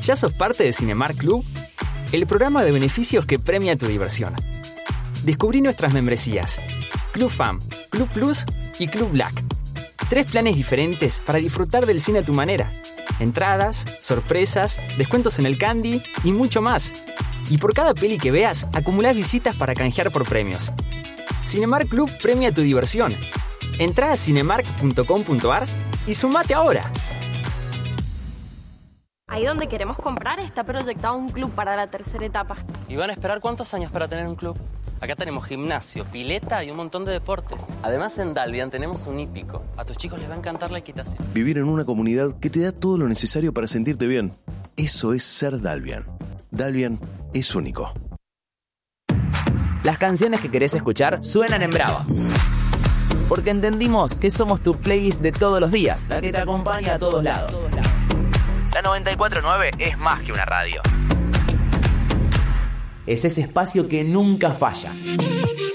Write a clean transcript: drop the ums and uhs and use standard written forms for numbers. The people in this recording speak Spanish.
¿Ya sos parte de Cinemark Club? El programa de beneficios que premia tu diversión. Descubrí nuestras membresías: Club Fam, Club Plus y Club Black. 3 planes diferentes para disfrutar del cine a tu manera. Entradas, sorpresas, descuentos en el candy y mucho más. Y por cada peli que veas, acumulás visitas para canjear por premios. Cinemark Club premia tu diversión. Entrá a cinemark.com.ar y sumate ahora. Ahí donde queremos comprar está proyectado un club para la tercera etapa. ¿Y van a esperar cuántos años para tener un club? Acá tenemos gimnasio, pileta y un montón de deportes. Además, en Dalvian tenemos un hípico. A tus chicos les va a encantar la equitación. Vivir en una comunidad que te da todo lo necesario para sentirte bien. Eso es ser Dalvian. Dalvian es único. Las canciones que querés escuchar suenan en Brava. Porque entendimos que somos tu playlist de todos los días, la que te acompaña a todos lados. La 94.9 es más que una radio. Es ese espacio que nunca falla.